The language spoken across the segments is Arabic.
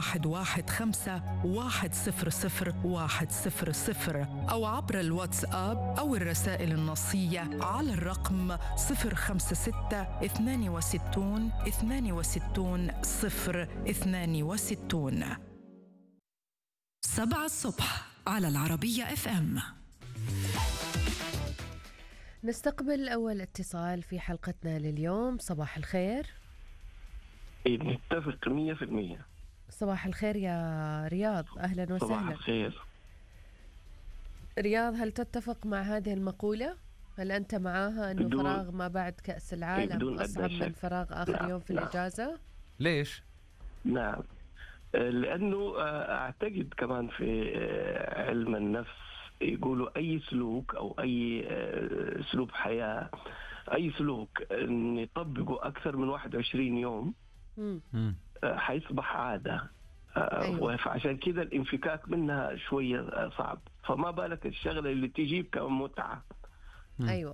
115-100-100 أو عبر الواتساب أو الرسائل النصية على الرقم 056-62-62-62. 7 الصبح على العربية FM. نستقبل أول اتصال في حلقتنا لليوم. صباح الخير. نتفق 100%. صباح الخير يا رياض، أهلا وسهلا. صباح الخير رياض، هل تتفق مع هذه المقولة؟ هل أنت معاها أنه فراغ ما بعد كأس العالم أصعب من فراغ آخر يوم في الإجازة؟ ليش؟ نعم، لأنه أعتقد كمان في علم النفس يقولوا أي سلوك أو أي أسلوب حياة، أي سلوك نطبقه أكثر من 21 يوم حيصبح عادة. أيوة. فعشان كذا الانفكاك منها شوية صعب، فما بالك الشغلة اللي تجيب كمتعة. أيوة.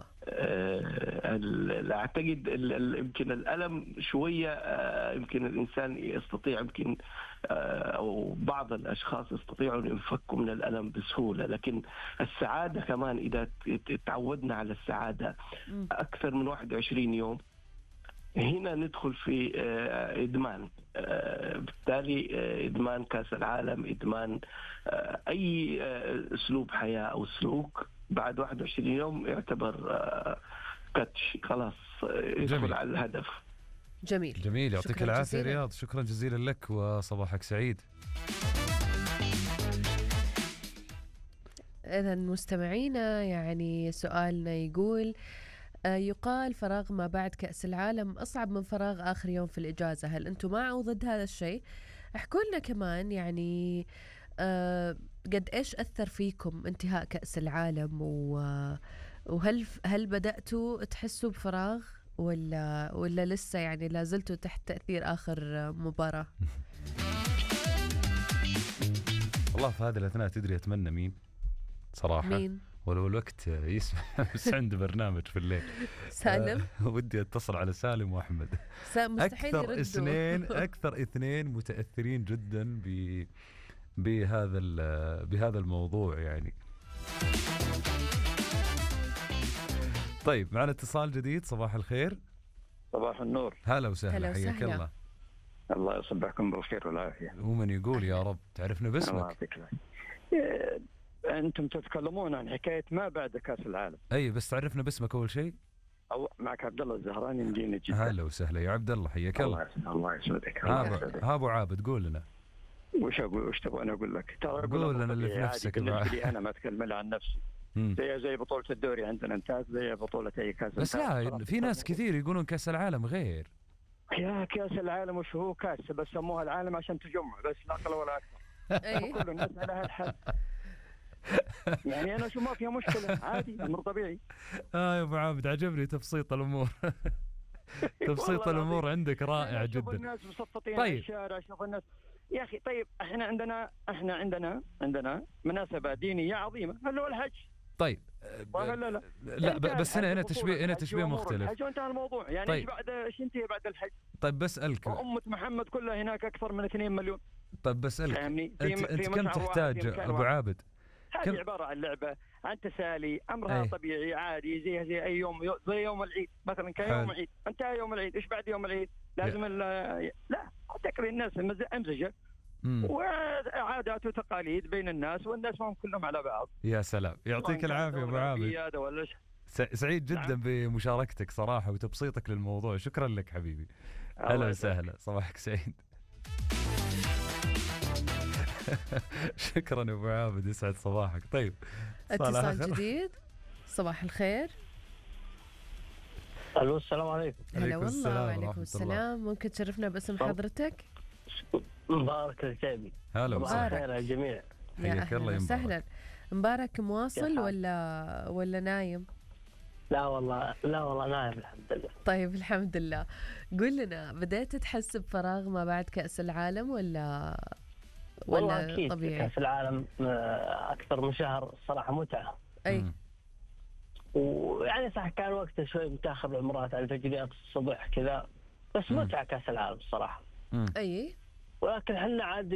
أعتقد يمكن الألم شوية، يمكن الإنسان يستطيع، يمكن أو بعض الأشخاص يستطيعوا أن ينفكوا من الألم بسهولة، لكن السعادة كمان إذا تعودنا على السعادة أكثر من 21 يوم هنا ندخل في إدمان. بالتالي إدمان كأس العالم، إدمان أي أسلوب حياة أو سلوك بعد 21 يوم يعتبر كاتش، خلاص يدخل على الهدف. جميل. يعطيك العافية رياض، شكرا جزيلا لك وصباحك سعيد. إذا مستمعينا، يعني سؤالنا يقول يقال فراغ ما بعد كأس العالم أصعب من فراغ آخر يوم في الإجازة، هل أنتم مع أو ضد هذا الشيء؟ احكوا لنا كمان يعني قد إيش أثر فيكم انتهاء كأس العالم، وهل بدأتوا تحسوا بفراغ ولا لسه يعني لازلتوا تحت تأثير آخر مباراة؟ والله في هذه الأثناء تدري أتمنى مين صراحة؟ مين؟ ولو الوقت يسمح بس عنده برنامج في الليل. سالم. ودي اتصل على سالم واحمد. مستحيل يردوا. اكثر اثنين متاثرين جدا بهذا الموضوع يعني. طيب معنا اتصال جديد. صباح الخير. صباح النور. هلا وسهلا، حياك الله. الله يصبحكم بالخير والعافيه. ومن يقول يا رب تعرفنا باسمك؟ أنتم تتكلمون عن حكاية ما بعد كأس العالم. أي بس تعرفنا باسمك أول شيء. معك عبد الله الزهراني من مدينة جدة. هلا وسهلا يا عبد الله، حياك الله. الله يسعدك. ها أبو عابد، قول لنا. وش تبغى أنا أقول لك؟ ترى قول لنا اللي في نفسك. أنا ما أتكلم عن نفسي. زي بطولة الدوري عندنا انتهت، زي بطولة أي كأس. بس لا، في ناس كثير يقولون كأس العالم غير. يا كأس العالم وش هو كأس؟ بس سموها العالم عشان تجمع، بس لا أقل ولا أكثر. كل الناس على هالحد. يعني أنا شو ما فيها مشكلة، عادي، أمر طبيعي. يا أبو عابد عجبني تبسيط الأمور. تبسيط الأمور عندك رائع جدا. شوف الناس مصفطين على الشارع، شوف الناس يا أخي. طيب احنا عندنا مناسبة دينية عظيمة، هل هو الحج؟ طيب لا بس هنا تشبيه مختلف. الحج وانتهى الموضوع يعني. طيب. ايش ينتهي بعد الحج؟ طيب بسألك، أمة محمد كلها هناك أكثر من 2 مليون. طيب بسألك أنت كم تحتاج أبو عابد؟ هذه عبارة عن لعبة، عن تسالي، أمرها طبيعي عادي، زي أي يوم، زي يوم العيد مثلا. كيوم العيد انتهى يوم العيد، إيش بعد يوم العيد؟ لازم لا تكري الناس أمزجة وعادات وتقاليد بين الناس، والناس ما هم كلهم على بعض. يا سلام، يعطيك العافية أبو عابد. سعيد جدا بمشاركتك صراحة وتبسيطك للموضوع، شكرا لك حبيبي. هلا وسهلا، صباحك سعيد. شكرا أبو عابد، يسعد صباحك. طيب اتصال جديد. صباح الخير. الو، السلام عليكم. هلا والله. وعليكم السلام. ممكن تشرفنا باسم حضرتك؟ مبارك الكتابي. هلا وسهلا. خير يا الجميع. حياك الله يا مبارك. مبارك مواصل ولا نايم؟ لا والله نايم الحمد لله. طيب الحمد لله. قل لنا، بدأت تحس بفراغ ما بعد كأس العالم ولا أكيد طبيعي؟ كأس العالم أكثر من شهر الصراحة متعة. أي. ويعني صح كان وقته شوي متاخر بالعمرات على الفجريات الصبح كذا، بس متعة كأس العالم الصراحة. أي. ولكن حنا عاد